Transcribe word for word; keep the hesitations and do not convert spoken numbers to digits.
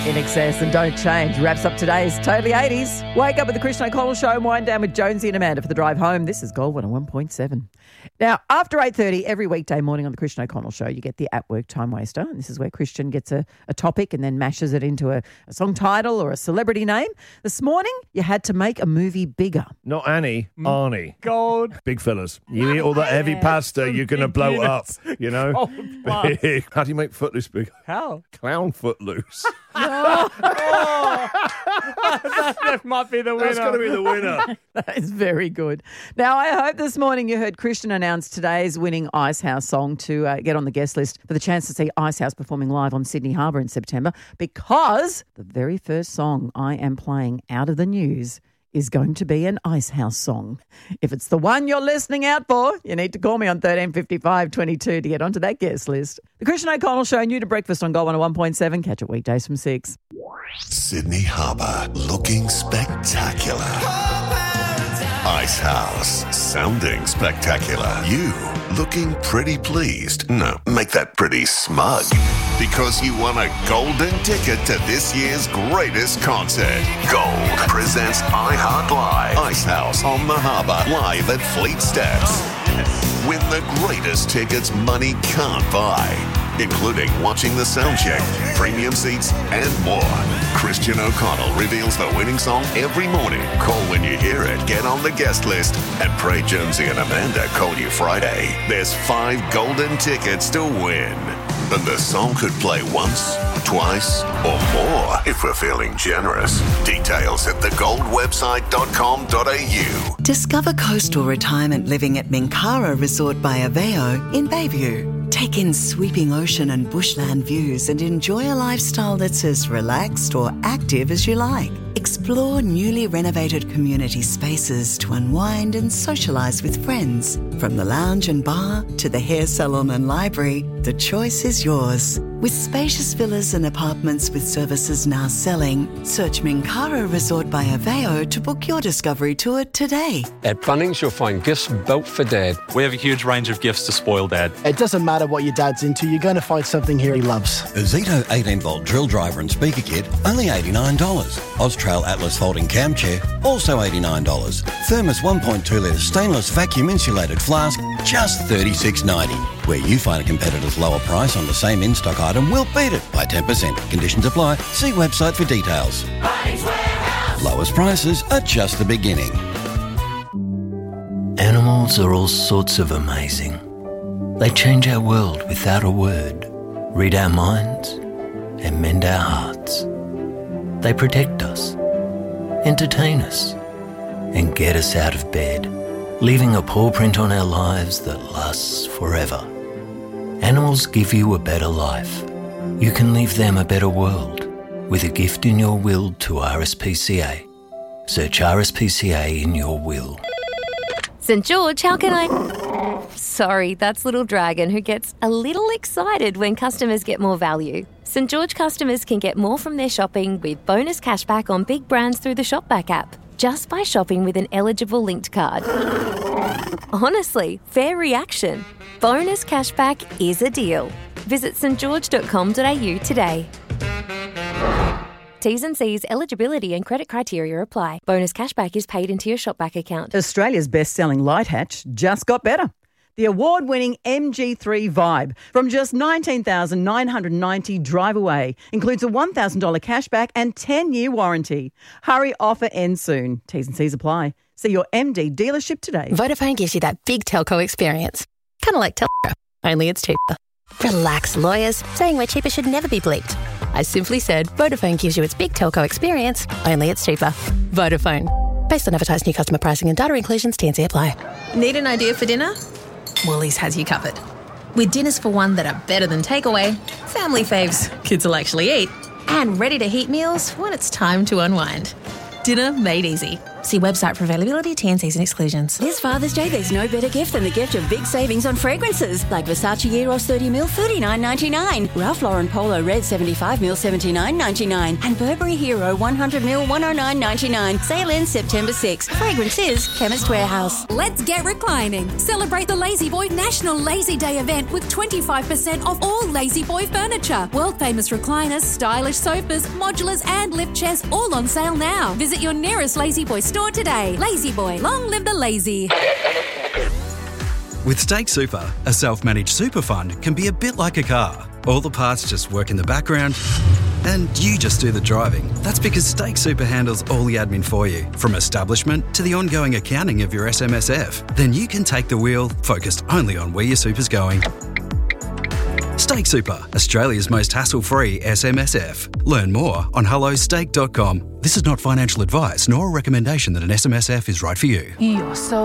In Excess and Don't Change wraps up today's Totally eighties. Wake up with the Christian O'Connell Show and wind down with Jonesy and Amanda for the drive home. This is Gold one oh one point seven. Now, after eight thirty every weekday morning on the Christian O'Connell Show, you get the At Work Time Waster. And this is where Christian gets a, a topic and then mashes it into a, a song title or a celebrity name. This morning, you had to make a movie bigger. Not Annie, Arnie. Gold. Big fellas. You eat all that heavy pasta, you're going to blow up, you know? Gold plus. Big. How do you make Footloose bigger? How? Clown Footloose. Oh, that, that might be the winner. That's going to be the winner. That is very good. Now, I hope this morning you heard Christian announce today's winning Icehouse song to uh, get on the guest list for the chance to see Icehouse performing live on Sydney Harbour in September, because the very first song I am playing out of the news is going to be an Icehouse song. If it's the one you're listening out for, you need to call me on thirteen fifty-five twenty-two to get onto that guest list. The Christian O'Connell Show, new to breakfast on Gold one oh one point seven. Catch it weekdays from six. Sydney Harbour, looking spectacular. Icehouse, sounding spectacular. You, looking pretty pleased. No, make that pretty smug. Because you won a golden ticket to this year's greatest concert. Gold presents iHeart Live. Icehouse on the Harbour, live at Fleet Steps. Win the greatest tickets money can't buy, including watching the sound check, premium seats, and more. Christian O'Connell reveals the winning song every morning. Call when you hear it, get on the guest list, and pray Jonesy and Amanda call you Friday. There's five golden tickets to win. And the song could play once, twice, or more if we're feeling generous. Details at the gold website dot com dot a u. Discover coastal retirement living at Minkara Resort by Aveo in Bayview. Take in sweeping ocean and bushland views and enjoy a lifestyle that's as relaxed or active as you like. Explore newly renovated community spaces to unwind and socialise with friends. From the lounge and bar to the hair salon and library, the choice is yours. With spacious villas and apartments with services now selling, search Minkara Resort by Aveo to book your discovery tour today. At Bunnings, you'll find gifts built for Dad. We have a huge range of gifts to spoil Dad. It doesn't matter what your dad's into, you're going to find something here he loves. A Zito eighteen volt drill driver and speaker kit, only eighty-nine dollars. Austrail Atlas folding cam chair, also eighty-nine dollars. Thermos one point two litre stainless vacuum insulated flask, just thirty-six ninety. Where you find a competitor's lower price on the same in-stock item, we'll beat it by ten percent. Conditions apply. See website for details. Bunnings Warehouse. Lowest prices are just the beginning. Animals are all sorts of amazing. They change our world without a word, read our minds, and mend our hearts. They protect us, entertain us, and get us out of bed, leaving a paw print on our lives that lasts forever. Animals give you a better life. You can leave them a better world with a gift in your will to R S P C A. Search R S P C A in your will. St George, how can I... Sorry, that's Little Dragon, who gets a little excited when customers get more value. St George customers can get more from their shopping with bonus cashback on big brands through the Shopback app, just by shopping with an eligible linked card. Honestly, fair reaction. Bonus cashback is a deal. Visit st george dot com dot a u today. T's and C's, eligibility and credit criteria apply. Bonus cashback is paid into your Shopback account. Australia's best-selling light hatch just got better. The award-winning M G three Vibe from just nineteen thousand nine hundred ninety dollars drive away includes a one thousand dollars cashback and ten-year warranty. Hurry, offer ends soon. T's and C's apply. See your M D dealership today. Vodafone gives you that big telco experience. Kind of like Telco, only it's cheaper. Relax, lawyers. Saying we're cheaper should never be bleeped. I simply said Vodafone gives you its big telco experience, only it's cheaper. Vodafone. Based on advertised new customer pricing and data inclusions, T and C apply. Need an idea for dinner? Woolies has you covered. With dinners for one that are better than takeaway, family faves kids will actually eat, and ready-to-heat meals when it's time to unwind. Dinner made easy. See website for availability, T N Cs and exclusions. This Father's Day, there's no better gift than the gift of big savings on fragrances, like Versace Eros thirty mil, thirty-nine ninety-nine, Ralph Lauren Polo Red seventy-five mil, seventy-nine ninety-nine, and Burberry Hero one hundred mil, one oh nine ninety-nine. Sale ends September sixth. Fragrances, Chemist Warehouse. Let's get reclining. Celebrate the Lazy Boy National Lazy Day event with twenty-five percent off all Lazy Boy furniture. World famous recliners, stylish sofas, modulars and lift chairs all on sale now. Visit your nearest Lazy Boy store today. Lazy Boy, long live the lazy. With Stake Super, a self-managed super fund can be a bit like a car. All the parts just work in the background and you just do the driving. That's because Stake Super handles all the admin for you, from establishment to the ongoing accounting of your S M S F. Then you can take the wheel, focused only on where your super's going. Stake Super, Australia's most hassle-free S M S F. Learn more on hello stake dot com. This is not financial advice nor a recommendation that an S M S F is right for you. You're so